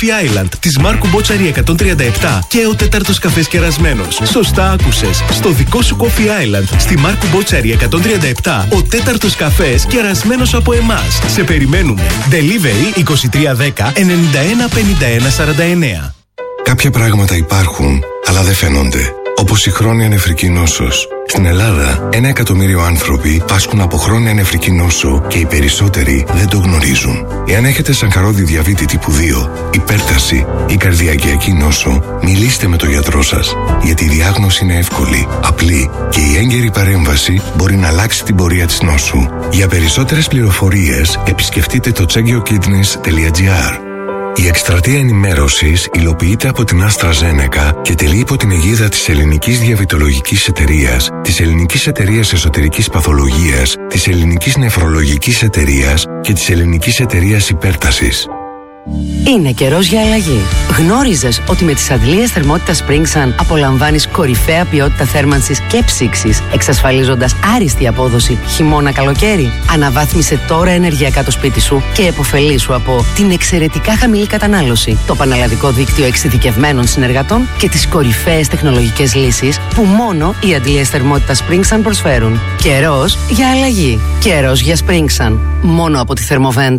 Coffee Island της Μάρκου Μπότσαρη 137 και ο τέταρτος καφές κερασμένος. Σωστά άκουσες. Στο δικό σου Coffee Island στη Μάρκου Μπότσαρη 137 ο τέταρτος καφές κερασμένος από εμάς. Σε περιμένουμε. Delivery 2310 91 51 49. Κάποια πράγματα υπάρχουν, αλλά δεν φαίνονται. Όπως η χρόνια νεφρική νόσος. Στην Ελλάδα, 1 εκατομμύριο άνθρωποι πάσχουν από χρόνια νεφρική νόσο και οι περισσότεροι δεν το γνωρίζουν. Εάν έχετε σακχαρώδη διαβήτη τύπου 2, υπέρταση ή καρδιακιακή νόσο, μιλήστε με τον γιατρό σας. Γιατί η διάγνωση είναι εύκολη, απλή και η έγκαιρη παρέμβαση μπορεί να αλλάξει την πορεία της νόσου. Για περισσότερες πληροφορίες, επισκεφτείτε το chegiokidneys.gr. Η εκστρατεία ενημέρωσης υλοποιείται από την AstraZeneca και τελεί υπό την αιγίδα της Ελληνικής Διαβητολογικής Εταιρείας, της Ελληνικής Εταιρείας Εσωτερικής Παθολογίας, της Ελληνικής Νεφρολογικής Εταιρείας και της Ελληνικής Εταιρείας Υπέρτασης. Είναι καιρός για αλλαγή. Γνώριζες ότι με τις αντλίες θερμότητας Springsun απολαμβάνεις κορυφαία ποιότητα θέρμανσης και ψήξης, εξασφαλίζοντας άριστη απόδοση χειμώνα-καλοκαίρι? Αναβάθμισε τώρα ενεργειακά το σπίτι σου και επωφελήσου από την εξαιρετικά χαμηλή κατανάλωση, το πανελλαδικό δίκτυο εξειδικευμένων συνεργατών και τις κορυφαίες τεχνολογικές λύσεις που μόνο οι αντλίες θερμότητας Springsun προσφέρουν. Καιρός για αλλαγή. Καιρός για Springsun. Μόνο από τη Thermovent.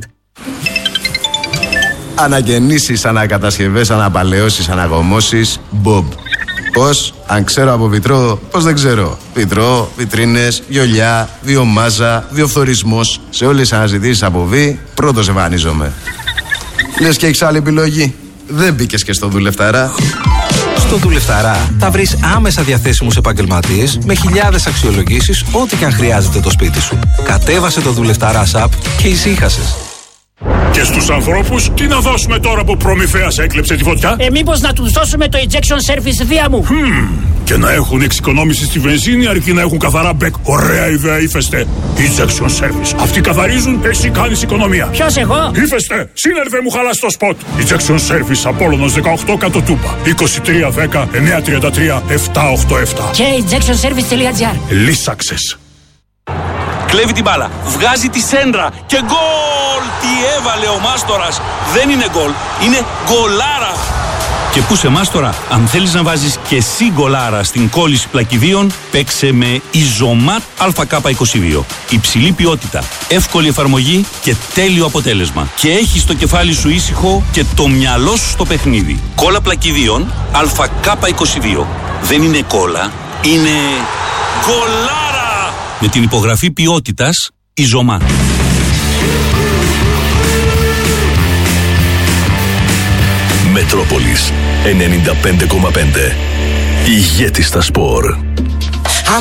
Αναγεννήσεις, ανακατασκευές, αναπαλαιώσεις, αναγωμώσεις, Bob. Πώς? Αν ξέρω από βιτρό, πώς δεν ξέρω. Βιτρό, βιτρίνες, γιολιά, βιομάζα, βιοφθορισμός. Σε όλες τις αναζητήσεις από βι, πρώτος εμφανίζομαι. Λες και έχεις άλλη επιλογή? Δεν μπήκες και στο Δουλευταρά? Στο Δουλευταρά θα βρεις άμεσα διαθέσιμους επαγγελματίες με χιλιάδες αξιολογήσεις, ό,τι και αν χρειάζεται το σπίτι σου. Κατέβασε το Δουλευταρά app και ησύχασες. Και στους ανθρώπους τι να δώσουμε τώρα που προμηθέας έκλεψε τη φωτιά? Μήπως να τους δώσουμε το injection service δία μου? Και να έχουν εξοικονόμηση στη βενζίνη αρκεί να έχουν καθαρά μπεκ. Ωραία ιδέα, Ύφεστε. Injection service. Αυτοί καθαρίζουν, εσύ κάνεις οικονομία. Ποιος, εγώ? Ύφεστε, σύνερβε μου χαλάς το σποτ. Injection service, Απόλλωνος 18 κάτω Τούμπα. 2310 933 787. Και injectionservice.gr. Λύσαξες. Κλέβει την μπάλα, βγάζει τη σέντρα και γκολ! Τι έβαλε ο Μάστορας! Δεν είναι γκολ, είναι γκολάρα! Και πού σε Μάστορα, αν θέλεις να βάζεις και εσύ γκολάρα στην κόλληση πλακιδίων, παίξε με Ιζωμάτ ΑΚ22. Υψηλή ποιότητα, εύκολη εφαρμογή και τέλειο αποτέλεσμα. Και έχεις το κεφάλι σου ήσυχο και το μυαλό σου στο παιχνίδι. Κόλλα πλακιδίων ΑΚ22. Δεν είναι κόλλα, είναι γκολάρα! Με την υπογραφή ποιότητας Ιζωμάτ. Μετρόπολης 95,5. Ηγέτη στα σπορ.